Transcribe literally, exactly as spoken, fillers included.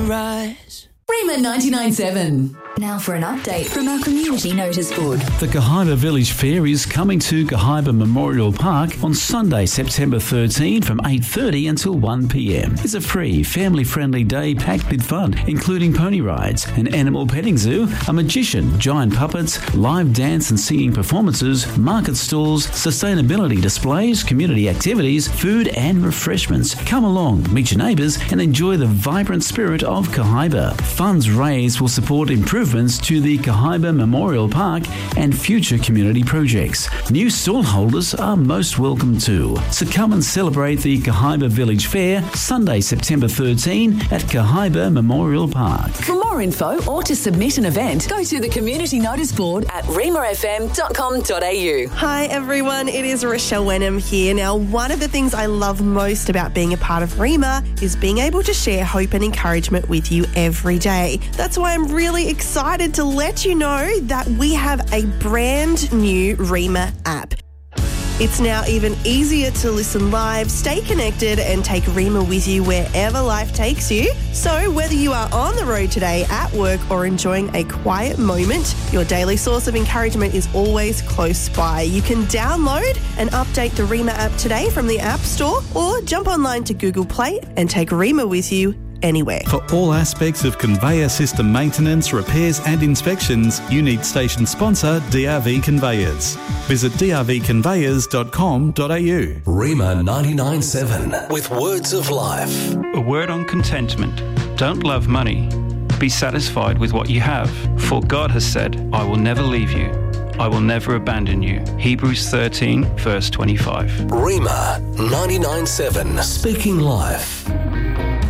sunrise. Rima ninety-nine seven. Now for an update from our community notice board. The Cahaiba Village Fair is coming to Cahaiba Memorial Park on Sunday, September thirteenth from eight thirty until one p m. It's a free, family-friendly day packed with fun, including pony rides, an animal petting zoo, a magician, giant puppets, live dance and singing performances, market stalls, sustainability displays, community activities, food and refreshments. Come along, meet your neighbours and enjoy the vibrant spirit of Cahaiba. Funds raised will support improvements to the Cahaiba Memorial Park and future community projects. New stallholders are most welcome too. So come and celebrate the Cahaiba Village Fair Sunday, September thirteenth at Cahaiba Memorial Park. For more info or to submit an event, go to the community notice board at rima f m dot com dot a u. Hi everyone, it is Rochelle Wenham here. Now, one of the things I love most about being a part of Rima is being able to share hope and encouragement with you every day. That's why I'm really excited to let you know that we have a brand new Rima app. It's now even easier to listen live, stay connected and take Rima with you wherever life takes you. So whether you are on the road today, at work or enjoying a quiet moment, your daily source of encouragement is always close by. You can download and update the Rima app today from the App Store or jump online to Google Play and take Rima with you anywhere. For all aspects of conveyor system maintenance, repairs and inspections, you need station sponsor D R V Conveyors. Visit d r v conveyors dot com dot a u. Rima ninety-nine seven with words of life. A word on contentment. Don't love money. Be satisfied with what you have. For God has said, I will never leave you. I will never abandon you. Hebrews thirteen, verse twenty-five. Rima ninety-nine seven. Speaking life.